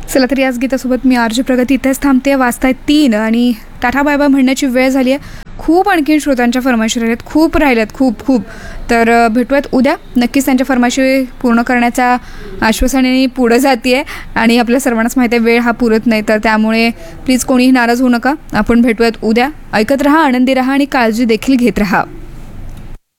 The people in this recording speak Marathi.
चला तर याच गीतासोबत मी आरजे प्रगती इथेच थांबते. वाजतायत 3 आणि टाटा बाय बाय म्हणण्याची वेळ झाली आहे. खूप आणखीन श्रोत्यांच्या फरमाईशी राहिल्यात, खूप राहिल्यात, खूप. तर भेटूयात उद्या. नक्कीच त्यांच्या फरमाईशी पूर्ण करण्याच्या आश्वासनाने पुढं जाते आहे आणि आपल्या सर्वांनाच माहिती आहे वेळ हा पुरत नाही. तर त्यामुळे प्लीज कोणीही नाराज होऊ नका. आपण भेटूयात उद्या. ऐकत राहा, आनंदी राहा आणि काळजी देखील घेत राहा.